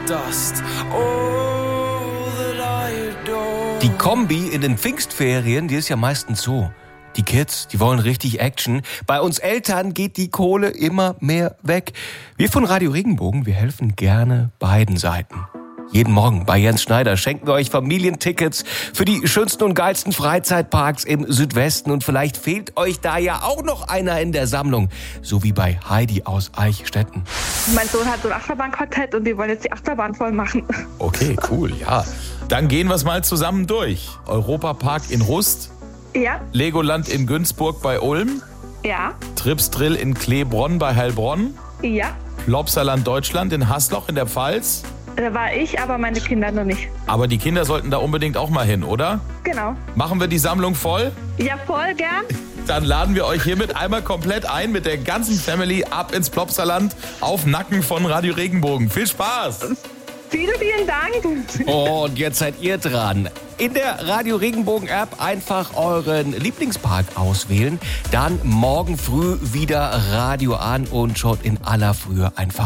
dust. All that I adore. Die Kombi in den Pfingstferien, die ist ja meistens so. Die Kids, die wollen richtig Action. Bei uns Eltern geht die Kohle immer mehr weg. Wir von Radio Regenbogen, wir helfen gerne beiden Seiten. Jeden Morgen bei Jens Schneider schenken wir euch Familientickets für die schönsten und geilsten Freizeitparks im Südwesten. Und vielleicht fehlt euch da ja auch noch einer in der Sammlung. So wie bei Heidi aus Eichstätten. Mein Sohn hat so ein Achterbahnquartett und die wollen jetzt die Achterbahn voll machen. Okay, cool, ja. Dann gehen wir es mal zusammen durch. Europapark in Rust. Ja, Legoland in Günzburg bei Ulm. ja, Trips Drill in Kleebronn bei Heilbronn. ja. Plopsaland Deutschland in Hasloch in der Pfalz. Da war ich, aber meine Kinder noch nicht. Aber die Kinder sollten da unbedingt auch mal hin, oder? Genau. Machen wir die Sammlung voll? Ja, voll gern. Dann laden wir euch hiermit einmal komplett ein mit der ganzen Family ab ins Plopsaland auf Nacken von Radio Regenbogen. Viel Spaß! Vielen, vielen Dank. Und jetzt seid ihr dran. In der Radio Regenbogen App einfach euren Lieblingspark auswählen. Dann morgen früh wieder Radio an und schaut in aller Frühe einfach